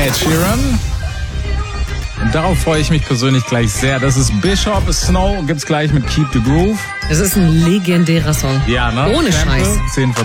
Ed Sheeran. Und darauf freue ich mich persönlich gleich sehr. Das ist Bishop Snow, gibt's gleich mit Keep the Groove. Das ist ein legendärer Song. Ja, ne? Ohne Sample, Scheiß. 10 vor